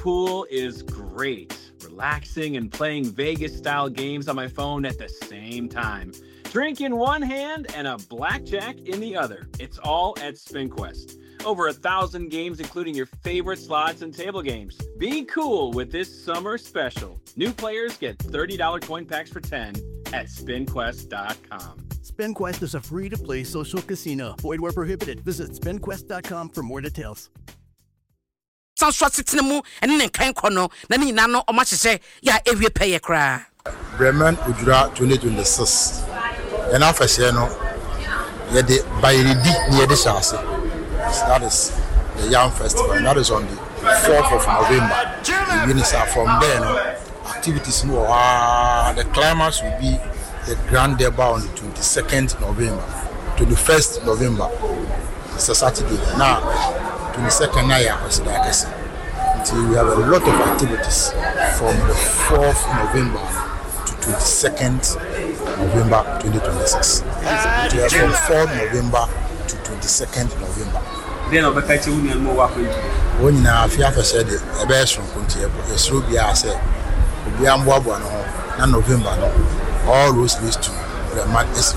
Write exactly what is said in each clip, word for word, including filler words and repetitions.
pool is great. Relaxing and playing Vegas-style games on my phone at the same time. Drink in one hand and a blackjack in the other. It's all at SpinQuest. Over a thousand games, including your favorite slots and table games. Be cool with this summer special. New players get thirty dollars coin packs for ten at spin quest dot com. SpinQuest is a free-to-play social casino. Void where prohibited. Visit spin quest dot com for more details. Some short sitting mu and then can kono. Nani nano or much say ya every pay a cry. Bremen Ujura twenty twenty-six. And after Shano, yet the Bayidi near the Chassis. That is the Young Festival, and that is on the fourth of November. The Unisa from there, no, activities no, uh, the climax will be the Grand Deba on the twenty-second November, twenty-first November. It's a Saturday. Now, twenty-second night, was the case. Until we have a lot of activities from the fourth November to twenty-second November twenty twenty-six. We have from fourth November to twenty-second November. Then I'll be catching you and more walking. When you have said it, a best from Kuntia, a Srubia said, we are Wabano, and November, all those lists to the madness.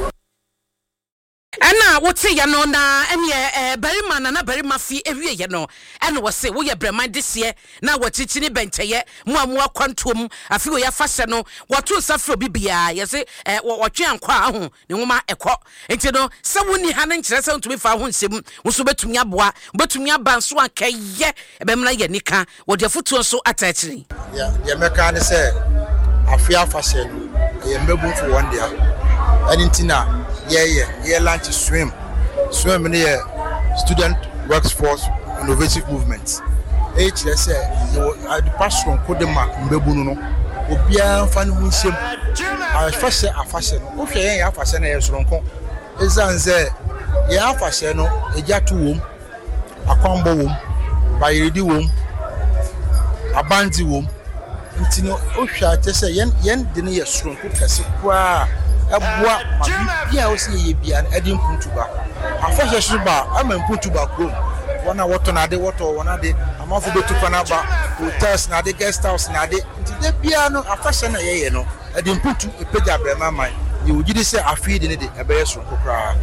And now, what say you know now? And yeah, very man and a very mafia every year, you know. And was say, we are Bremen this year. Now, what teaching it bent here, more more quantum. I feel ya fashion. What to suffer B B I, you say, what you and qua, the woman a quack. And you know, someone hadn't just to me for one sim, was so to me a bois, but to me a banswan kay, yeah, a bemla yanika, what your foot was so attached. Yeah, the American say, I fear fashion, I am able for one day. And in Tina. Yeah, yeah, yeah, lunch is swim. Swim in the student workforce innovative movement. H, let's say, I pass from Kodema, Mbebuno, Obia, Fan Winsham. I first say a fashion. Okay, I fashion a strong. Is answer, yeah, fashion, a jatu womb, a combo womb, by ready womb, a bandy womb. Intino, Osha, just say, yen, yen, dinner strong, cook as a bois, yeah, I see ye and Edim Puntuba. I first suba, I'm in Puntuba room. One hour to Nade, water, one a day, I'm off to go to Panaba, hotels, Nade, guest house, Nade, into the piano, a fashion, you know, Edim Puntu, a pediabe, my mind. You would say I feed in it, a bears from Cocra.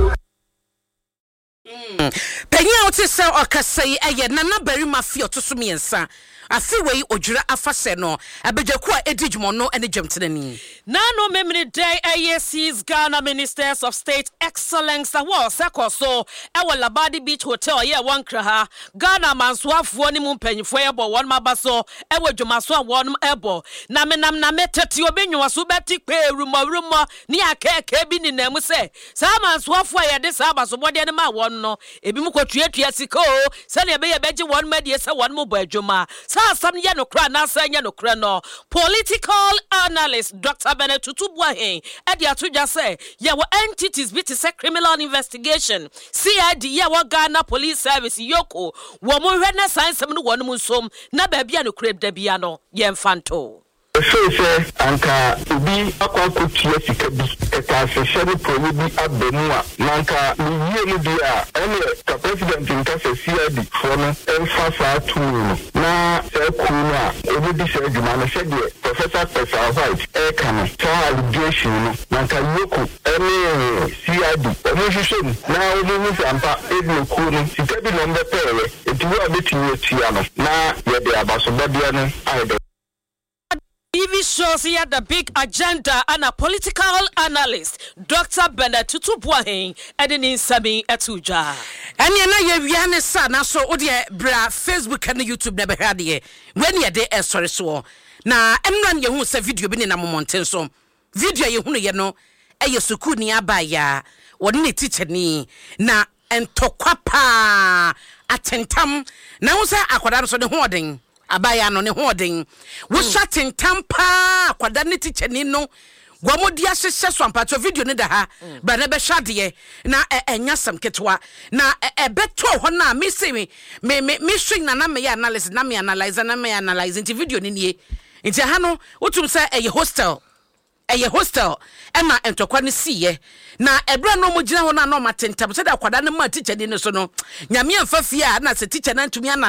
Penny out is so or say, a nana berry mafia to Sumi and Sa. A freeway or Jura Afaseno, a Bejakua Edijmono and the Jemtini. Nano Memini Day A S C's Ghana Ministers of State Excellence Award Sako so our Labadi Beach Hotel yeah one kraha Ghana Manswaf one mum penny for ebo one mabaso ewe Jomaswa one ebo na me nam na metati obenyo asubeti pe rumor rumor ni akeke bi ni nemu se sa Manswaf ya de sa baso bode ma one no ebi mu kwatua sika o se na be ye beje one medie se one mo bo adwuma sa sam ye no kra na sa ye no kra no political analyst Doctor Bennett Tutubuahen edi atuja say yeah what entities bit is a criminal investigation C I D yeah what Ghana Police Service yoko wo mo hwe na san sam no wonu nsom na ba bia no kreb da bia no ye mfanto so say anka ubi akwanko tia sika bi eta sesere probi abemua nanka ni yie ni dia ene ka president nka se C I D for no emphasize tool na e kuna obi di se adwuma na se de Professor Pesa White e kan so allegation no nanka yoku ene C I D omo hwehwem na obi ni sampa e bi ku no sika bi no mbepere etu wa beti tia no na ye de abasobodie no aide T V shows here the big agenda and a political analyst, Doctor Bennett Tutubuahen, and in Sami Etuja. And you know, you are son, so Odia Bra, Facebook and YouTube never had ye. When you're there, sorry, so now, I'm not your who say video been in a moment, so video you who you know, a Yasukuni abaya, or need teacher ni, na and tokwapa atentam, now say aquadams on the hoarding. Abaya no ne hoarding we shutting tampa kwada ne teacher ni no gwamodi ahyehyɛ swampa to video ne da ha ba na be hwade na enya sam ketwa na ebeto ho na me say me me me swing na na me analysis na me analyze na me analyze into video ni nie nti ha no wotum say eye hostel eye hostel ema entokwa ne siye na ebra no mo gina ho na no matentam say da kwada ne ma teacher ni no so no nyame amfa fie a na se teacher na ntumi